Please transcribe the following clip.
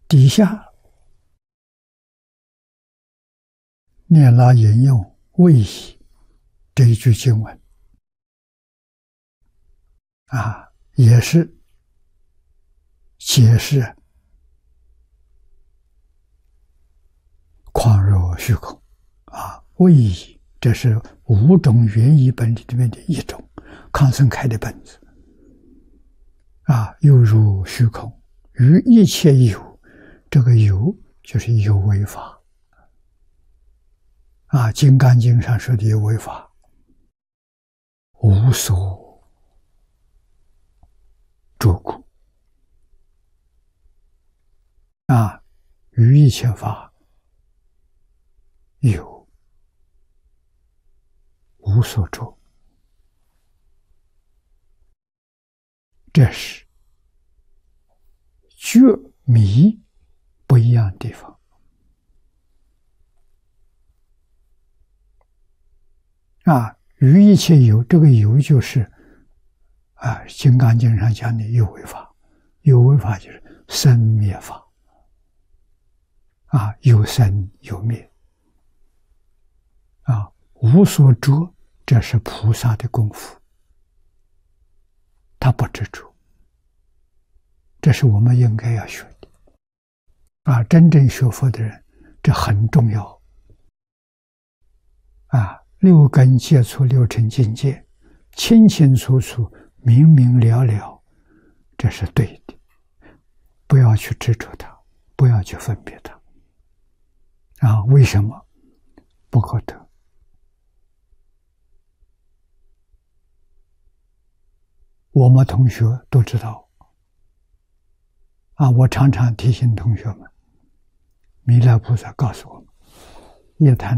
底下念老引用为以这一句经文也是解释况若虚空为以，这是5种原译本里面的一种，康生开的本子又如虚空，于一切有，这个有就是有为法金刚经上说的有为法，无所着故于一切法有，无所着，这是觉迷不一样的地方于一切有，这个有就是金刚经上讲的有为法，有为法就是生灭法有生有灭无所着，这是菩萨的功夫，他不执着，这是我们应该要学的真正学佛的人，这很重要六根接触六尘境界，清清楚楚明明了了，这是对的，不要去执着它，不要去分别它为什么不可得？我们同学都知道我常常提醒同学们，弥勒菩萨告诉我们，夜谈